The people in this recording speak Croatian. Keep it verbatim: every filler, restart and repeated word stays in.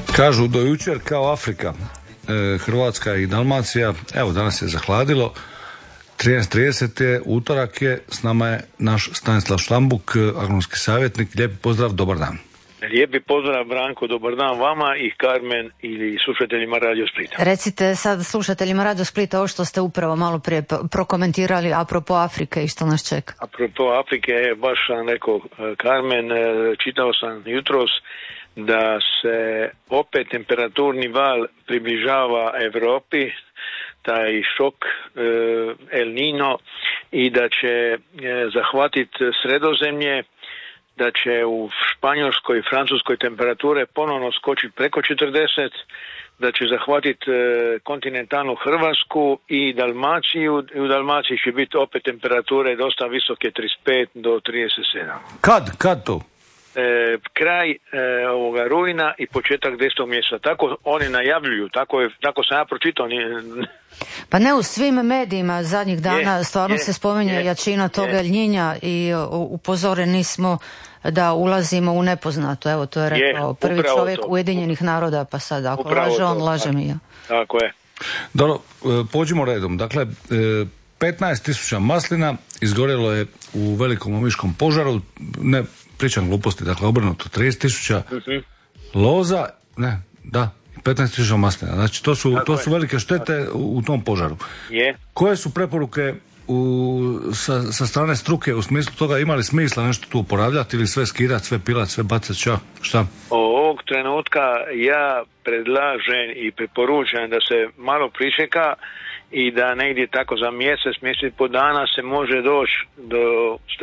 Kažu do jučer kao Afrika, e, Hrvatska i Dalmacija, evo danas je zahladilo, trinaest trideset je, utorak je, s nama je naš Stanislav Štambuk, agronomski savjetnik. Lijepi pozdrav, dobar dan. Lijepi pozdrav, Branko, dobar dan vama i Carmen ili slušateljima Radio Splita. Recite sad slušateljima Radio Splita ovo što ste upravo malo prije prokomentirali apropo Afrike i što nas čeka. Apropo Afrike, baš sam rekao, Carmen, čitao sam jutros da se opet temperaturni val približava Europi, taj šok El Niño, i da će zahvatiti Sredozemlje, da će u Španjolskoj i Francuskoj temperature ponovno skočiti preko četrdeset, da će zahvatiti kontinentalnu Hrvatsku i Dalmaciju, i u Dalmaciji će biti opet temperature dosta visoke, trideset pet do trideset sedam. Kad? Kad to? E, kraj e, ovoga rujna i početak desetog mjeseca. Tako oni najavljuju, tako, je, tako sam ja pročitao. Pa ne, u svim medijima zadnjih dana je, stvarno je, se spominje je, jačina toga El Niña i upozoreni smo da ulazimo u nepoznato. Evo, to je rekao je, prvi čovjek to. Ujedinjenih naroda, pa sad ako upravo laže on, to. Laže mi ja. Tako je. Dobro, pođimo redom. Dakle, petnaest tisuća maslina izgorjelo je u velikom omiškom požaru, ne pričam gluposti, dakle obrnuto, trideset tisuća uh-huh. loza, ne, da, petnaest tisuća maslina. Znači to su, to su velike štete u, u tom požaru. Je. Koje su preporuke u, sa, sa strane struke u smislu toga, imali smisla nešto tu uporabljati ili sve skidati, sve pilati, sve bacati, šta? šta? Ovog trenutka ja predlažem i preporučujem da se malo pričeka i da negdje tako za mjesec, mjesec po dana se može doći do